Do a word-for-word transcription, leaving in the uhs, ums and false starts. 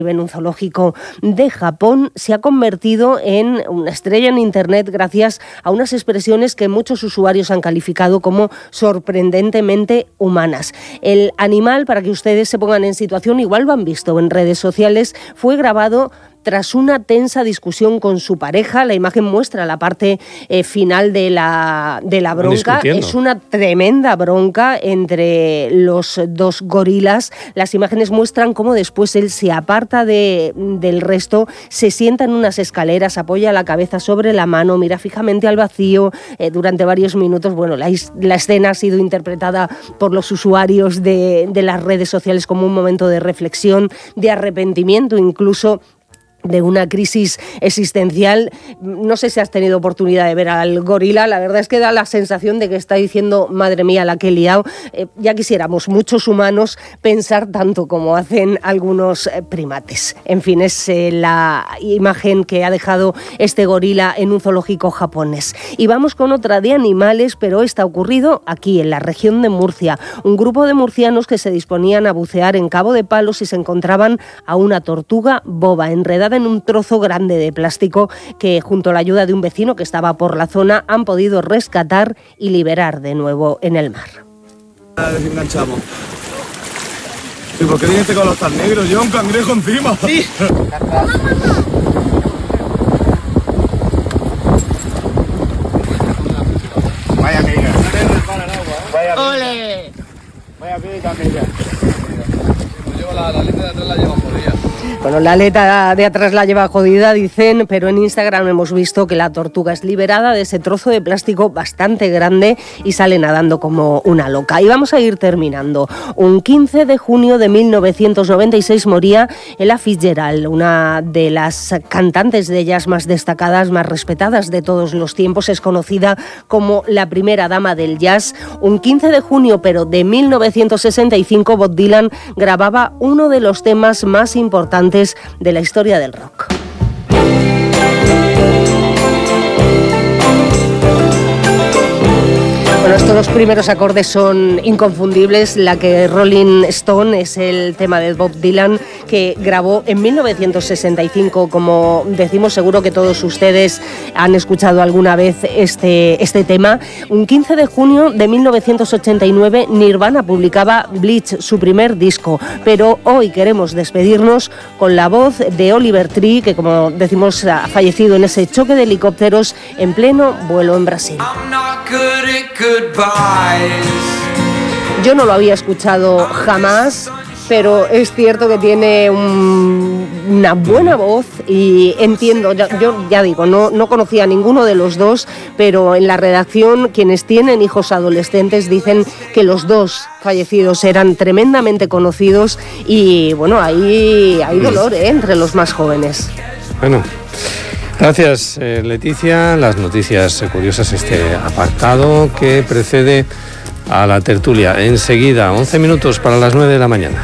en un zoológico de Japón, se ha convertido en una estrella en Internet gracias a unas expresiones que muchos usuarios han calificado como sorprendentemente humanas. El animal, para que ustedes se pongan en situación, igual lo han visto en redes sociales, fue grabado tras una tensa discusión con su pareja. La imagen muestra la parte eh, final de la, de la bronca. Es una tremenda bronca entre los dos gorilas. Las imágenes muestran cómo después él se aparta de, del resto, se sienta en unas escaleras, apoya la cabeza sobre la mano, mira fijamente al vacío eh, durante varios minutos. Bueno, la, la escena ha sido interpretada por los usuarios de, de las redes sociales como un momento de reflexión, de arrepentimiento incluso, de una crisis existencial. No sé si has tenido oportunidad de ver al gorila. La verdad es que da la sensación de que está diciendo, madre mía, la que he liado. Eh, ya quisiéramos muchos humanos pensar tanto como hacen algunos eh, primates. En fin, es eh, la imagen que ha dejado este gorila en un zoológico japonés. Y vamos con otra de animales, pero esta ha ocurrido aquí en la región de Murcia. Un grupo de murcianos que se disponían a bucear en Cabo de Palos y se encontraban a una tortuga boba enredada en un trozo grande de plástico que, junto a la ayuda de un vecino que estaba por la zona, han podido rescatar y liberar de nuevo en el mar. Desenganchamos. ¿Y por qué tiene este color tan negro? Lleva un cangrejo encima. Sí. Vaya amiga. Vaya amiga. ¡Ole! Vaya amiga, amiga. Llevo la, la letra de atrás la llevo jodida. Bueno, la aleta de atrás la lleva jodida, dicen, pero en Instagram hemos visto que la tortuga es liberada de ese trozo de plástico bastante grande y sale nadando como una loca. Y vamos a ir terminando. Un quince de junio de mil novecientos noventa y seis moría Ella Fitzgerald, una de las cantantes de jazz más destacadas, más respetadas de todos los tiempos. Es conocida como la primera dama del jazz. Un quince de junio, pero de mil novecientos sesenta y cinco, Bob Dylan grababa uno de los temas más importantes de la historia del rock. Bueno, estos dos primeros acordes son inconfundibles. La que Rolling Stone es el tema de Bob Dylan, que grabó en mil novecientos sesenta y cinco. Como decimos, seguro que todos ustedes han escuchado alguna vez este, este tema. Un quince de junio de mil novecientos ochenta y nueve, Nirvana publicaba Bleach, su primer disco. Pero hoy queremos despedirnos con la voz de Oliver Tree, que, como decimos, ha fallecido en ese choque de helicópteros en pleno vuelo en Brasil. Yo no lo había escuchado jamás, pero es cierto que tiene un, una buena voz y entiendo, yo, yo ya digo, no, no conocía a ninguno de los dos, pero en la redacción quienes tienen hijos adolescentes dicen que los dos fallecidos eran tremendamente conocidos y bueno, hay, hay dolor ¿eh? entre los más jóvenes. Bueno. Gracias, eh, Leticia. Las noticias curiosas, este apartado que precede a la tertulia. Enseguida, once minutos para las nueve de la mañana.